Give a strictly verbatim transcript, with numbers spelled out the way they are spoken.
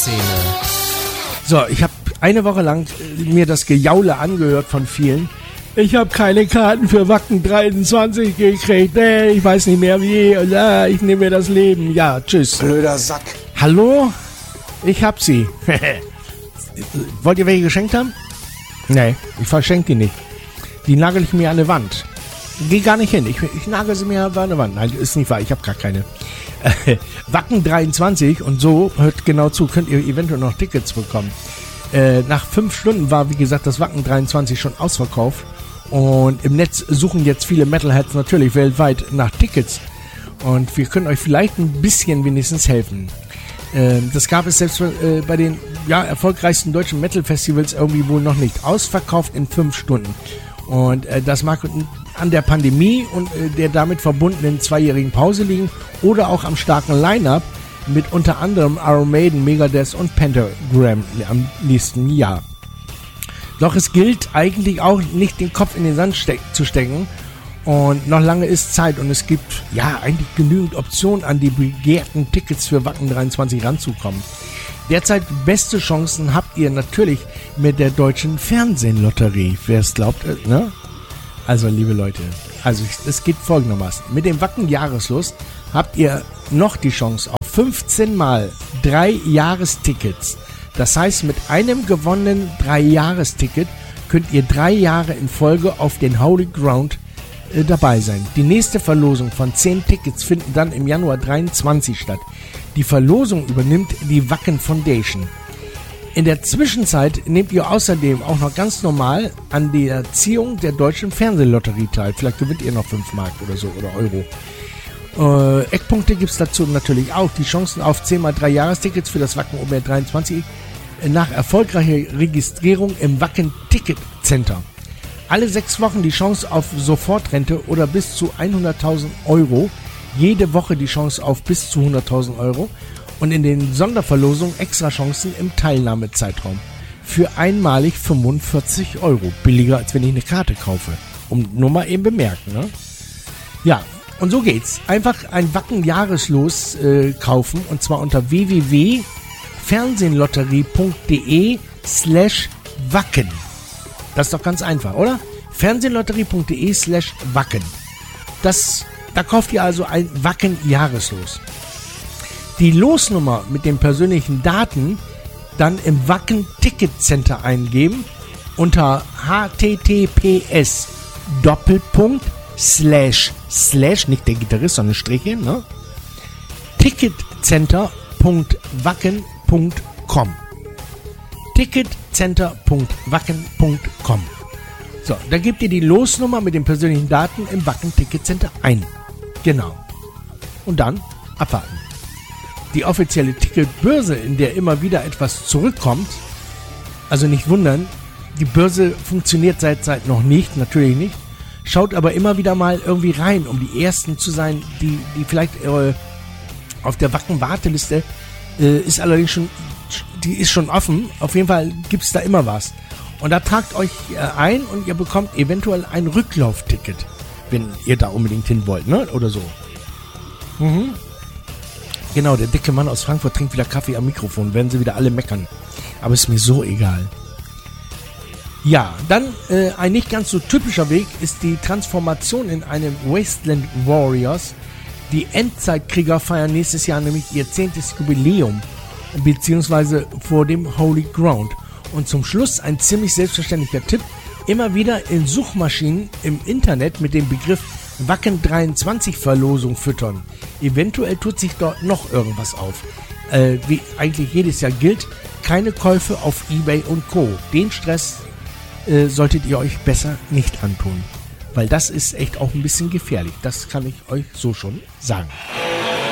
Szene. So, ich habe eine Woche lang mir das Gejaule angehört von vielen. Ich habe keine Karten für Wacken dreiundzwanzig gekriegt. Nee, ich weiß nicht mehr wie. Ich nehme mir das Leben. Ja, tschüss. Blöder Sack. Hallo? Ich hab sie. Wollt ihr welche geschenkt haben? Nee, ich verschenke die nicht. Die nagel ich mir an die Wand. Geh gar nicht hin. Ich, ich nagel sie mir an die Wand. Nein, ist nicht wahr. Ich habe gar keine. Äh, Wacken dreiundzwanzig und so, hört genau zu, könnt ihr eventuell noch Tickets bekommen. Äh, nach fünf Stunden war, wie gesagt, das Wacken dreiundzwanzig schon ausverkauft. Und im Netz suchen jetzt viele Metalheads natürlich weltweit nach Tickets. Und wir können euch vielleicht ein bisschen wenigstens helfen. Äh, das gab es selbst äh, bei den ja, erfolgreichsten deutschen Metal-Festivals irgendwie wohl noch nicht. Ausverkauft in fünf Stunden. Und äh, das mag an der Pandemie und äh, der damit verbundenen zweijährigen Pause liegen oder auch am starken Line-Up mit unter anderem Iron Maiden, Megadeth und Pentagram am nächsten Jahr. Doch es gilt eigentlich auch nicht, den Kopf in den Sand steck- zu stecken und noch lange ist Zeit und es gibt ja eigentlich genügend Optionen, an die begehrten Tickets für Wacken dreiundzwanzig ranzukommen. Derzeit beste Chancen habt ihr natürlich mit der deutschen Fernsehlotterie. Wer es glaubt, ne? Also, liebe Leute, also es geht folgendermaßen. Mit dem Wacken-Jahreslos habt ihr noch die Chance auf fünfzehn Mal drei Jahrestickets. Das heißt, mit einem gewonnenen drei Jahresticket könnt ihr drei Jahre in Folge auf den Holy Ground äh, dabei sein. Die nächste Verlosung von zehn Tickets finden dann im Januar dreiundzwanzig statt. Die Verlosung übernimmt die Wacken Foundation. In der Zwischenzeit nehmt ihr außerdem auch noch ganz normal an der Ziehung der deutschen Fernsehlotterie teil. Vielleicht gewinnt ihr noch fünf Mark oder so oder Euro. Äh, Eckpunkte gibt es dazu natürlich auch. Die Chancen auf zehn mal drei Jahrestickets für das Wacken O B R dreiundzwanzig nach erfolgreicher Registrierung im Wacken Ticket Center. Alle sechs Wochen die Chance auf Sofortrente oder bis zu hunderttausend Euro. Jede Woche die Chance auf bis zu hunderttausend Euro. Und in den Sonderverlosungen extra Chancen im Teilnahmezeitraum. Für einmalig fünfundvierzig Euro. Billiger, als wenn ich eine Karte kaufe. Um nur mal eben bemerken, ne? Ja, und so geht's. Einfach ein Wacken-Jahreslos äh, kaufen. Und zwar unter w w w punkt fernsehlotterie punkt de slash wacken. Das ist doch ganz einfach, oder? fernsehlotterie punkt de slash wacken. Das, da kauft ihr also ein Wacken-Jahreslos. Die Losnummer mit den persönlichen Daten dann im Wacken Ticket Center eingeben unter https Doppelpunkt slash slash, nicht der Gitarrist, sondern Striche, ne? ticketcenter punkt wacken punkt com ticketcenter punkt wacken punkt com. So, da gebt ihr die Losnummer mit den persönlichen Daten im Wacken Ticket Center ein. Genau. Und dann abwarten. Die offizielle Ticketbörse, in der immer wieder etwas zurückkommt, also nicht wundern, die Börse funktioniert seit Zeit noch nicht, natürlich nicht, schaut aber immer wieder mal irgendwie rein, um die Ersten zu sein, die, die vielleicht äh, auf der Wacken-Warteliste äh, ist allerdings schon, die ist schon offen, auf jeden Fall gibt es da immer was. Und da tragt euch äh, ein und ihr bekommt eventuell ein Rücklaufticket, wenn ihr da unbedingt hin wollt, ne, oder so. Mhm. Genau, der dicke Mann aus Frankfurt trinkt wieder Kaffee am Mikrofon. Werden sie wieder alle meckern. Aber ist mir so egal. Ja, dann äh, ein nicht ganz so typischer Weg ist die Transformation in einem Wasteland Warriors. Die Endzeitkrieger feiern nächstes Jahr nämlich ihr zehntes Jubiläum. Beziehungsweise vor dem Holy Ground. Und zum Schluss ein ziemlich selbstverständlicher Tipp. Immer wieder in Suchmaschinen im Internet mit dem Begriff Wacken dreiundzwanzig Verlosung füttern. Eventuell tut sich dort noch irgendwas auf. Äh, wie eigentlich jedes Jahr gilt, keine Käufe auf eBay und Co. Den Stress äh, solltet ihr euch besser nicht antun. Weil das ist echt auch ein bisschen gefährlich. Das kann ich euch so schon sagen.